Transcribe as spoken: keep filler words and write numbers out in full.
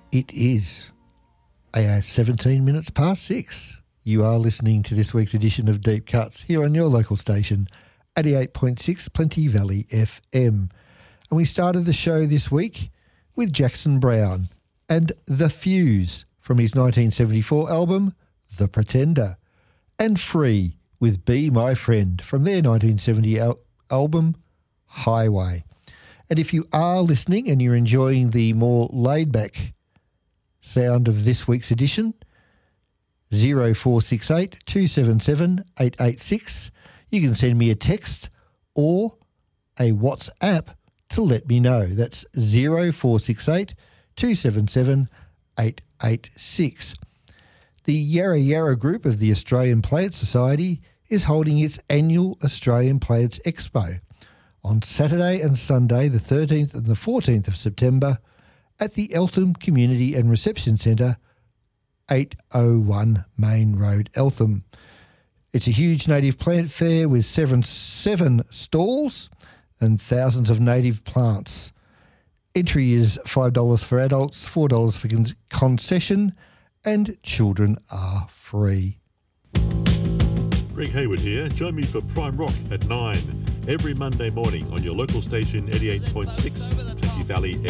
It is uh, seventeen minutes past six. You are listening to this week's edition of Deep Cuts here on your local station, eighty-eight point six Plenty Valley F M. And we started the show this week with Jackson Browne and The Fuse from his nineteen seventy-four album, The Pretender, and Free with Be My Friend from their nineteen seventy al- album, Highway. And if you are listening and you're enjoying the more laid-back sound of this week's edition, zero four six eight, two seven seven, eight eight six. You can send me a text or a WhatsApp to let me know. That's zero four six eight, two seven seven, eight eight six. The Yarra Yarra group of the Australian Plants Society is holding its annual Australian Plants Expo on Saturday and Sunday, the thirteenth and the fourteenth of September, at the Eltham Community and Reception Centre, eight oh one Main Road, Eltham. It's a huge native plant fair with seven, seven stalls and thousands of native plants. Entry is five dollars for adults, four dollars for con- concession, and children are free. Greg Hayward here. Join me for Prime Rock at nine every Monday morning on your local station eighty-eight point six Plenty Valley